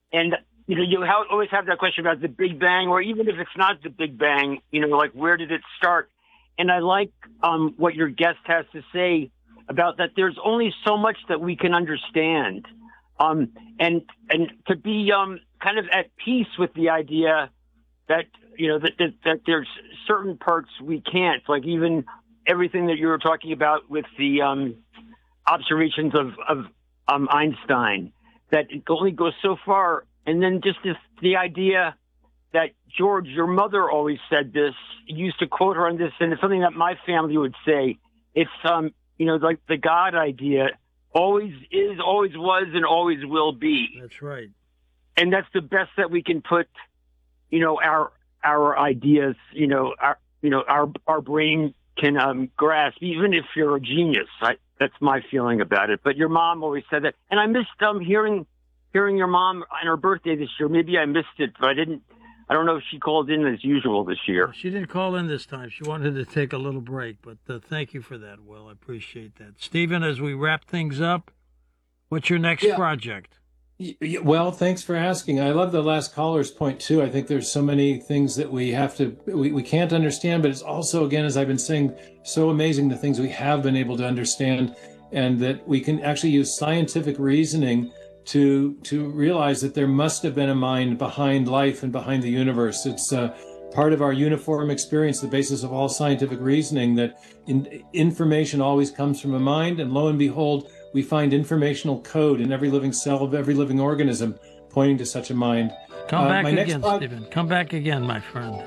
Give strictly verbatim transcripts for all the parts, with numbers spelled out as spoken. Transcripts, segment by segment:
and you know, you ha- always have that question about the Big Bang, or even if it's not the Big Bang, you know, like where did it start? And I like um, what your guest has to say about that. There's only so much that we can understand, um, and and to be um, kind of at peace with the idea that you know that, that that there's certain parts we can't, like even everything that you were talking about with the um, observations of of um, Einstein, that it only goes so far. And then just this, the idea that, George, your mother always said this, you used to quote her on this, and it's something that my family would say. It's, um, you know, like the God idea always is, always was, and always will be. That's right. And that's the best that we can put, you know, our our ideas, you know, our you know, our our brain can um, grasp, even if you're a genius. I, that's my feeling about it. But your mom always said that. And I missed um, hearing... Hearing your mom on her birthday this year, maybe I missed it, but I didn't. I don't know if she called in as usual this year. She didn't call in this time. She wanted to take a little break, but uh, thank you for that, Will. I appreciate that. Stephen, as we wrap things up, what's your next yeah. project? Well, thanks for asking. I love the last caller's point too. I think there's so many things that we have to, we, we can't understand, but it's also, again, as I've been saying, so amazing the things we have been able to understand, and that we can actually use scientific reasoning to to realize that there must have been a mind behind life and behind the universe. It's uh, part of our uniform experience, the basis of all scientific reasoning, that in, information always comes from a mind, and lo and behold, we find informational code in every living cell of every living organism pointing to such a mind. Come uh, back my again, next... Stephen. Come back again, my friend.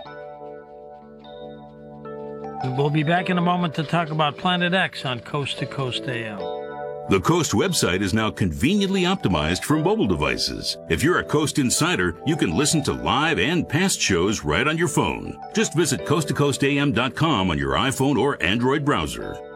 We'll be back in a moment to talk about Planet X on Coast to Coast A M. The Coast website is now conveniently optimized for mobile devices. If you're a Coast insider, you can listen to live and past shows right on your phone. Just visit coast to coast a m dot com on your iPhone or Android browser.